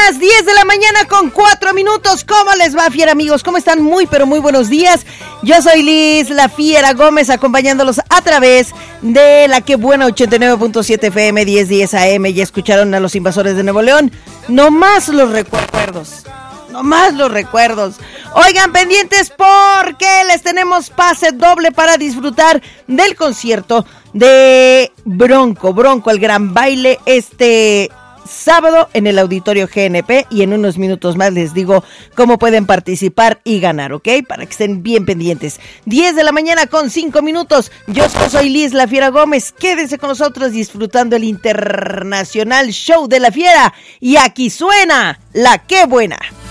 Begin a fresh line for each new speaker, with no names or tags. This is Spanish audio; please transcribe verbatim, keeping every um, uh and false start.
las diez de la mañana con cuatro minutos. ¿Cómo les va, fiera amigos? ¿Cómo están? Muy, pero muy buenos días. Yo soy Liz, la Fiera Gómez, acompañándolos a través de la Que Buena ochenta y nueve punto siete F M, diez diez A M. Ya escucharon a los Invasores de Nuevo León. No más los recuerdos. No más los recuerdos. Oigan, pendientes porque les tenemos pase doble para disfrutar del concierto de Bronco. Bronco, el gran baile, este sábado en el Auditorio G N P, y en unos minutos más les digo cómo pueden participar y ganar, ¿ok? Para que estén bien pendientes. diez de la mañana con cinco minutos. Yo soy Liz, la Fiera Gómez. Quédense con nosotros disfrutando el Internacional Show de la Fiera. Y aquí suena la Que Buena.